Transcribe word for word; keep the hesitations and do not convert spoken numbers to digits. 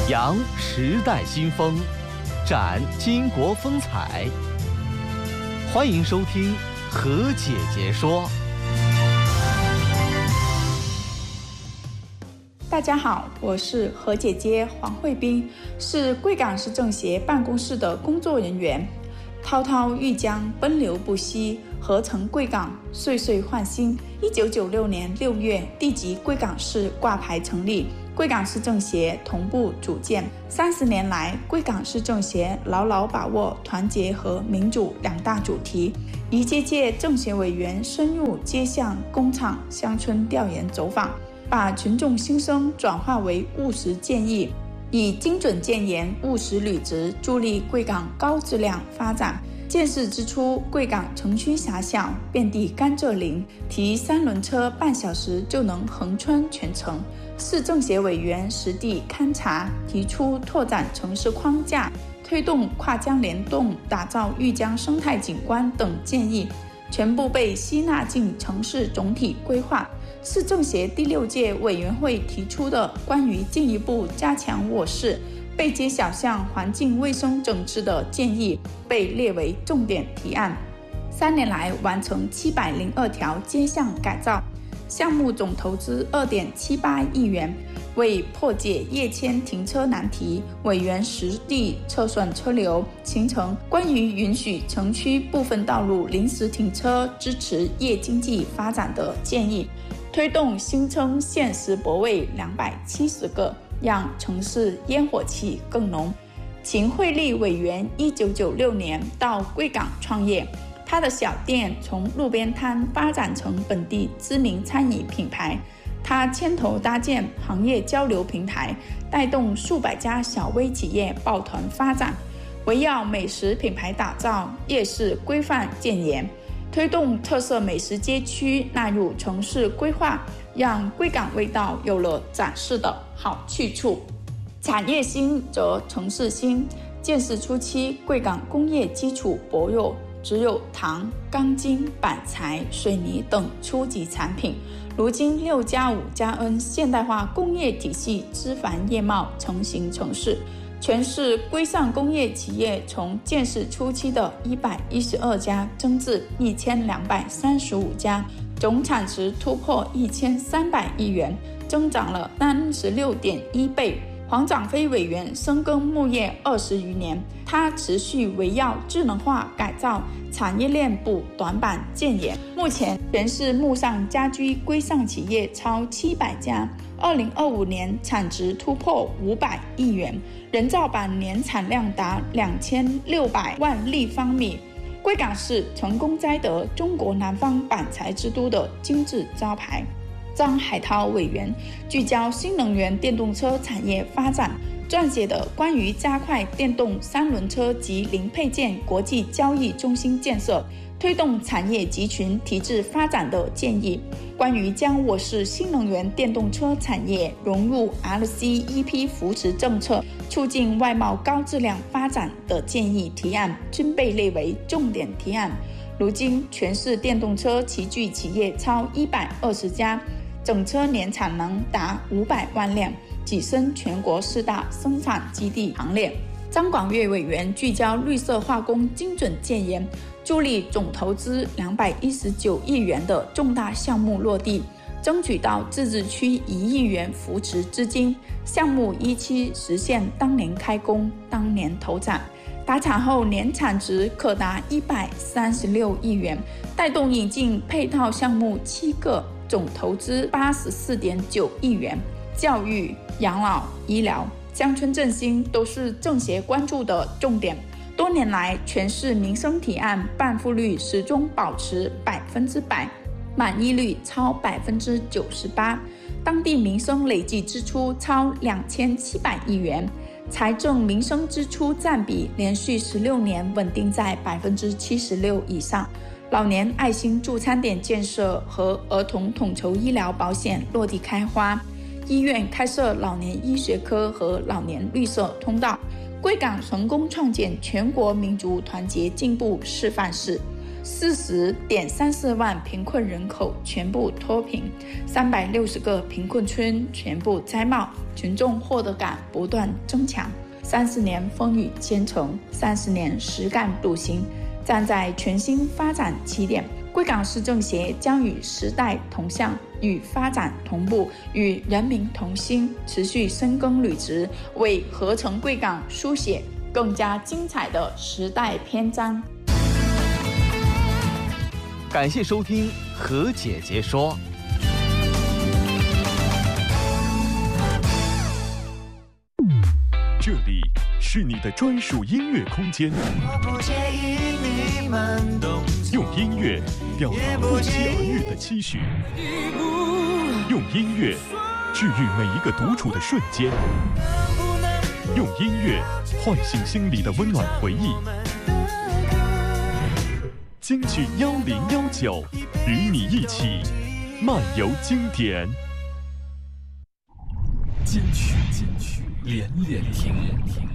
扬时代新风，展巾帼风采。欢迎收听何姐姐说。 大家好，我是何姐姐黄慧斌，是贵港市政协办公室的工作人员。滔滔欲江，奔流不息，何曾贵港，岁岁换新。一九九六年六月，地级贵港市挂牌成立，贵港市政协同步组建。三十年来，贵港市政协牢牢把握团结和民主两大主题，一届届政协委员深入街巷、工厂、乡村调研走访，把群众心声转化为务实建议，以精准建言、务实履职，助力贵港高质量发展。建市之初，贵港城区狭小，遍地甘蔗林，提三轮车半小时就能横穿全城。市政协委员实地勘察，提出拓展城市框架，推动跨江联动，打造豫江生态景观等建议，全部被吸纳进城市总体规划。市政协第六届委员会提出的关于进一步加强我市背街小巷环境卫生整治的建议被列为重点提案。三年来完成七百零二条街巷改造，项目总投资二点七八亿元。为破解夜间停车难题，委员实地测算车流，形成关于允许城区部分道路临时停车、支持夜经济发展的建议，推动新增限时泊位两百七十个，让城市烟火气更浓。秦惠丽委员一九九六年到贵港创业，他的小店从路边摊发展成本地知名餐饮品牌。他牵头搭建行业交流平台，带动数百家小微企业抱团发展，围绕美食品牌打造，夜市规范建言，推动特色美食街区纳入城市规划，让贵港味道有了展示的好去处。产业兴则城市兴。建市初期，贵港工业基础薄弱，只有糖、钢筋、板材、水泥等初级产品。如今六加五加 N 现代化工业体系枝繁叶茂，成型成市。全市规上工业企业从建市初期的一百一十二家增至一千两百三十五家，总产值突破一千三百亿元，增长了三十六点一倍。黄长飞委员深耕木业二十余年，他持续围绕智能化改造产业链补短板建言。目前全市木上家居规上企业超七百家，二零二五年产值突破五百亿元，人造板年产量达两千六百万立方米。贵港市成功摘得中国南方板材之都的金字招牌。张海涛委员聚焦新能源电动车产业发展，撰写的关于加快电动三轮车及零配件国际交易中心建设，推动产业集群提质发展的建议，关于将我市新能源电动车产业融入 R C E P 扶持政策，促进外贸高质量发展的建议提案，均被列为重点提案。如今全市电动车齐聚企业超一百二十家，整车年产能达五百万辆，跻身全国四大生产基地行列。张广岳委员聚焦绿色化工精准建言，助力总投资两百一十九亿元的重大项目落地，争取到自治区一亿元扶持资金，项目一期实现当年开工、当年投产，达产后年产值可达一百三十六亿元，带动引进配套项目七个，总投资八十四点九亿元。教育、养老、医疗、乡村振兴都是政协关注的重点。多年来，全市民生提案办复率始终保持百分之百，满意率超百分之九十八，当地民生累计支出超两千七百亿元，财政民生支出占比连续十六年稳定在百分之七十六以上。老年爱心助餐点建设和儿童统筹医疗保险落地开花，医院开设老年医学科和老年绿色通道。贵港成功创建全国民族团结进步示范市。 四十点三四万贫困人口全部脱贫，三百六十个贫困村全部摘帽，群众获得感不断增强。三十年风雨兼程，三十年实干笃行，站在全新发展起点，贵港市政协将与时代同向，与发展同步，与人民同心，持续深耕履职，为合成贵港书写更加精彩的时代篇章。 感谢收听何姐姐说。 这里是你的专属音乐空间，用音乐表达不期而遇的期许，用音乐治愈每一个独处的瞬间，用音乐唤醒心里的温暖回忆。金曲幺零幺九，与你一起漫游经典。 金曲金曲连连听。